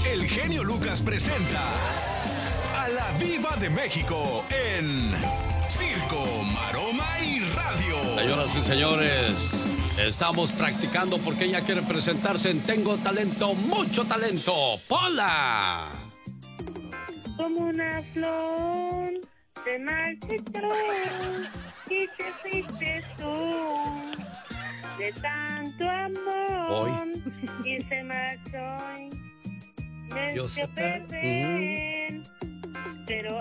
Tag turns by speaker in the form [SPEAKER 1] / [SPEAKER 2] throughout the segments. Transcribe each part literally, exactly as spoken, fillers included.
[SPEAKER 1] el genio Lucas presenta a la Diva de México en Circo, Maroma y Radio.
[SPEAKER 2] Señoras y señores, estamos practicando porque ella quiere presentarse en Tengo Talento, Mucho Talento. ¡Pola!
[SPEAKER 3] Como una flor se marchitó y te fuiste tú de tanto amor.
[SPEAKER 2] Hoy.
[SPEAKER 3] Y se marchó y me
[SPEAKER 2] Yo
[SPEAKER 3] dio
[SPEAKER 2] sé.
[SPEAKER 3] perder. Mm. Pero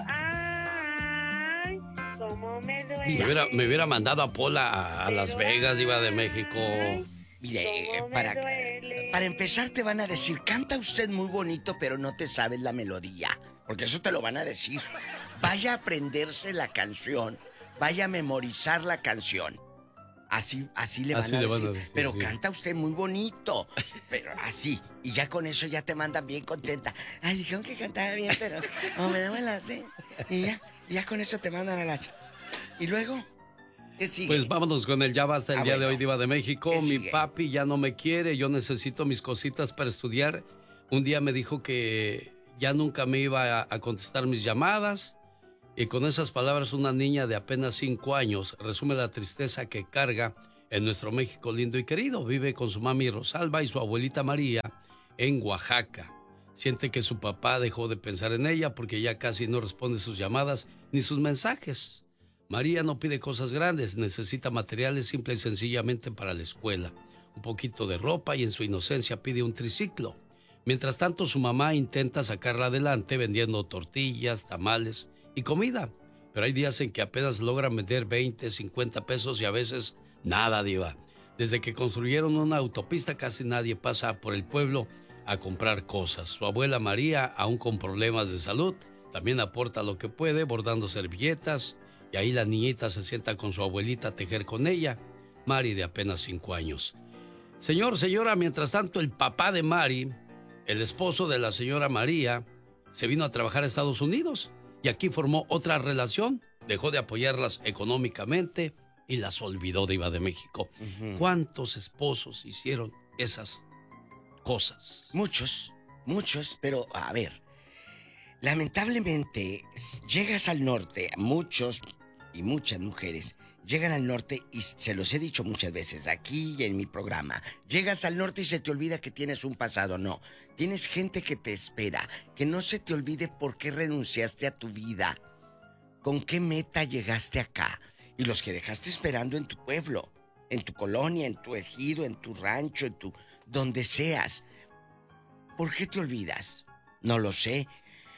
[SPEAKER 3] ay, cómo me duele.
[SPEAKER 2] Me hubiera, me hubiera mandado a Pola a, a Las Vegas, Diva de México.
[SPEAKER 4] Mire, para, para empezar te van a decir, canta usted muy bonito, pero no te sabes la melodía. Porque eso te lo van a decir. Vaya a aprenderse la canción, vaya a memorizar la canción. Así, así le van,
[SPEAKER 2] Así
[SPEAKER 4] a,
[SPEAKER 2] le
[SPEAKER 4] decir.
[SPEAKER 2] van a decir.
[SPEAKER 4] Pero
[SPEAKER 2] sí.
[SPEAKER 4] canta usted muy bonito. Pero así. Y ya con eso ya te mandan bien contenta. Ay, dijeron que cantaba bien, pero hombre, no me la sé. Y ya, ya con eso te mandan a la... Y luego, ¿qué sigue?
[SPEAKER 2] Pues vámonos con el Ya Basta el
[SPEAKER 4] Ah,
[SPEAKER 2] día
[SPEAKER 4] bueno.
[SPEAKER 2] de hoy, Diva de México.
[SPEAKER 4] ¿Qué
[SPEAKER 2] Mi
[SPEAKER 4] sigue?
[SPEAKER 2] papi ya no me quiere, yo necesito mis cositas para estudiar. Un día me dijo que ya nunca me iba a, a contestar mis llamadas. Y con esas palabras, una niña de apenas cinco años resume la tristeza que carga en nuestro México lindo y querido. Vive con su mami Rosalba y su abuelita María en Oaxaca. Siente que su papá dejó de pensar en ella porque ya casi no responde sus llamadas ni sus mensajes. María no pide cosas grandes, necesita materiales simple y sencillamente para la escuela. Un poquito de ropa y en su inocencia pide un triciclo. Mientras tanto, su mamá intenta sacarla adelante vendiendo tortillas, tamales y comida. Pero hay días en que apenas logran vender veinte, cincuenta pesos y a veces nada, Diva. Desde que construyeron una autopista casi nadie pasa por el pueblo a comprar cosas. Su abuela María, aún con problemas de salud, también aporta lo que puede bordando servilletas y ahí la niñita se sienta con su abuelita a tejer con ella. Mari de apenas cinco años. Señor, señora, mientras tanto el papá de Mari, el esposo de la señora María, se vino a trabajar a Estados Unidos y aquí formó otra relación, dejó de apoyarlas económicamente y las olvidó, Diva de México. Uh-huh. ¿Cuántos esposos hicieron esas cosas?
[SPEAKER 4] Muchos, muchos, pero a ver, lamentablemente llegas al norte, muchos y muchas mujeres llegan al norte y se los he dicho muchas veces aquí y en mi programa. Llegas al norte y se te olvida que tienes un pasado. No, tienes gente que te espera. Que no se te olvide por qué renunciaste a tu vida. ¿Con qué meta llegaste acá? Y los que dejaste esperando en tu pueblo, en tu colonia, en tu ejido, en tu rancho, en tu... donde seas. ¿Por qué te olvidas? No lo sé.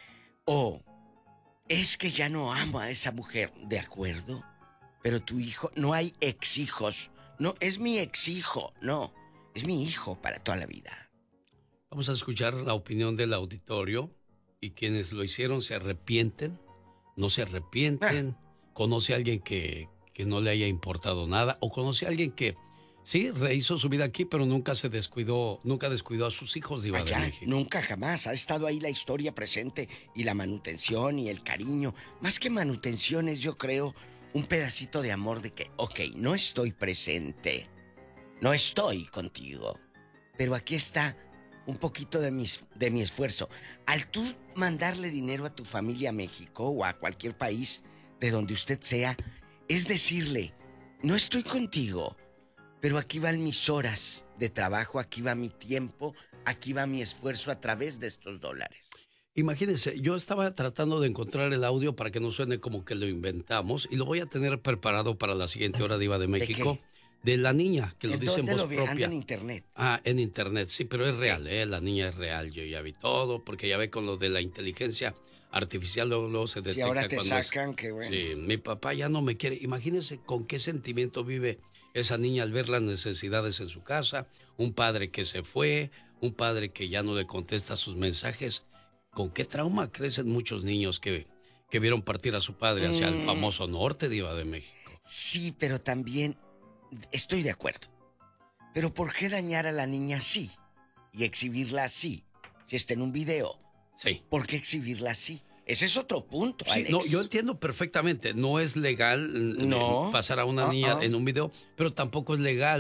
[SPEAKER 4] O es que ya no amo a esa mujer. ¿De acuerdo? Pero tu hijo, no hay ex hijos. No, es mi ex hijo. No, es mi hijo para toda la vida.
[SPEAKER 2] Vamos a escuchar la opinión del auditorio y quienes lo hicieron se arrepienten, no se arrepienten, ah. conoce a alguien que, que no le haya importado nada o conoce a alguien que sí rehizo su vida aquí pero nunca se descuidó, nunca descuidó a sus hijos, Diva
[SPEAKER 4] Allá,
[SPEAKER 2] de México.
[SPEAKER 4] Nunca jamás, ha estado ahí la historia presente y la manutención y el cariño. Más que manutención es, yo creo, un pedacito de amor de que, ok, no estoy presente, no estoy contigo, pero aquí está un poquito de, mis, de mi esfuerzo. Al tú mandarle dinero a tu familia a México o a cualquier país de donde usted sea, es decirle, no estoy contigo, pero aquí van mis horas de trabajo, aquí va mi tiempo, aquí va mi esfuerzo a través de estos dólares.
[SPEAKER 2] Imagínense, yo estaba tratando de encontrar el audio para que no suene como que lo inventamos y lo voy a tener preparado para la siguiente hora, Diva de México. ¿De, de la niña, que lo dice en voz
[SPEAKER 4] lo
[SPEAKER 2] propia.
[SPEAKER 4] Anda en internet.
[SPEAKER 2] Ah, en internet, sí, pero es real, ¿eh? La niña es real, yo ya vi todo, porque ya ve con lo de la inteligencia artificial, luego, luego se detecta.
[SPEAKER 4] Si ahora te
[SPEAKER 2] cuando
[SPEAKER 4] sacan,
[SPEAKER 2] es...
[SPEAKER 4] qué bueno.
[SPEAKER 2] Sí, mi papá ya no me quiere. Imagínense con qué sentimiento vive esa niña al ver las necesidades en su casa, un padre que se fue, un padre que ya no le contesta sus mensajes. ¿Con qué trauma crecen muchos niños que, que vieron partir a su padre hacia mm. el famoso norte, Diva de México?
[SPEAKER 4] Sí, pero también estoy de acuerdo. Pero ¿por qué dañar a la niña así? Y exhibirla así. Si está en un video.
[SPEAKER 2] Sí.
[SPEAKER 4] ¿Por qué exhibirla así? Ese es otro punto,
[SPEAKER 2] sí,
[SPEAKER 4] Alex.
[SPEAKER 2] No, yo entiendo perfectamente. No es legal
[SPEAKER 4] no.
[SPEAKER 2] pasar a una uh-uh. niña en un video, pero tampoco es legal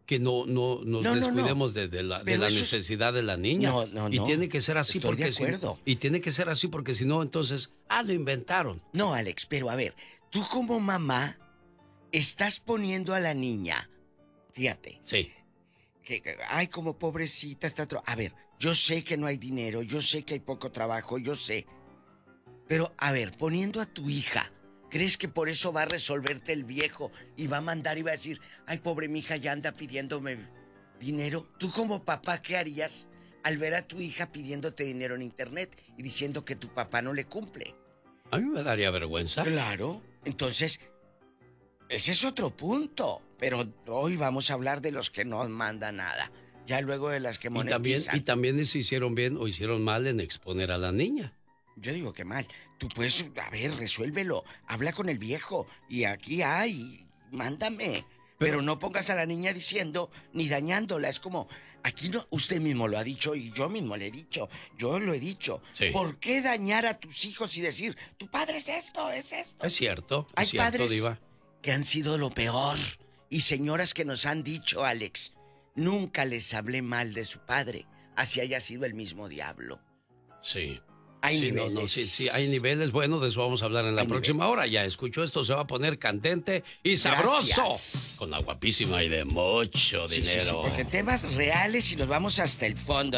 [SPEAKER 2] que no, no nos
[SPEAKER 4] No, no,
[SPEAKER 2] descuidemos
[SPEAKER 4] no.
[SPEAKER 2] de, de la, de
[SPEAKER 4] Pero
[SPEAKER 2] la
[SPEAKER 4] eso es-
[SPEAKER 2] necesidad de la niña.
[SPEAKER 4] No, no,
[SPEAKER 2] y
[SPEAKER 4] no.
[SPEAKER 2] tiene que ser así
[SPEAKER 4] Estoy de
[SPEAKER 2] porque si,
[SPEAKER 4] acuerdo.
[SPEAKER 2] y tiene que ser así porque si no, entonces, ah, lo inventaron.
[SPEAKER 4] No, Alex, pero a ver, tú como mamá estás poniendo a la niña, fíjate,
[SPEAKER 2] Sí.
[SPEAKER 4] que, que, ay, como pobrecita está... tro- A ver, yo sé que no hay dinero, yo sé que hay poco trabajo, yo sé. Pero, a ver, poniendo a tu hija, ¿crees que por eso va a resolverte el viejo y va a mandar y va a decir, ay, pobre mi hija ya anda pidiéndome dinero? Tú como papá, ¿qué harías al ver a tu hija pidiéndote dinero en internet y diciendo que tu papá no le cumple?
[SPEAKER 2] A mí me daría vergüenza.
[SPEAKER 4] Claro, entonces, ese es otro punto. Pero hoy vamos a hablar de los que no mandan nada. Ya luego de las que
[SPEAKER 2] Y también,
[SPEAKER 4] monetizan.
[SPEAKER 2] y también se hicieron bien o hicieron mal en exponer a la niña.
[SPEAKER 4] Yo digo que mal. Tú puedes, a ver, resuélvelo. Habla con el viejo. Y aquí hay, mándame. Pero,
[SPEAKER 2] Pero-
[SPEAKER 4] no pongas a la niña diciendo, ni dañándola. Es como, aquí no, usted mismo lo ha dicho y yo mismo le he dicho. Yo lo he dicho.
[SPEAKER 2] Sí.
[SPEAKER 4] ¿Por qué dañar a tus hijos y decir, tu padre es esto, es esto?
[SPEAKER 2] Es cierto,
[SPEAKER 4] Hay
[SPEAKER 2] es cierto,
[SPEAKER 4] padres
[SPEAKER 2] Diva.
[SPEAKER 4] que han sido lo peor. Y señoras que nos han dicho, Alex, nunca les hablé mal de su padre, así haya sido el mismo diablo.
[SPEAKER 2] Sí.
[SPEAKER 4] Hay
[SPEAKER 2] Sí, no,
[SPEAKER 4] niveles.
[SPEAKER 2] no, sí, sí, hay niveles. Bueno, de eso vamos a hablar en la
[SPEAKER 4] Hay
[SPEAKER 2] próxima
[SPEAKER 4] niveles.
[SPEAKER 2] hora. Ya escucho esto, se va a poner candente y sabroso.
[SPEAKER 4] Gracias.
[SPEAKER 2] Con la guapísima y de mucho
[SPEAKER 4] Sí,
[SPEAKER 2] dinero.
[SPEAKER 4] sí, sí, porque temas reales y nos vamos hasta el fondo.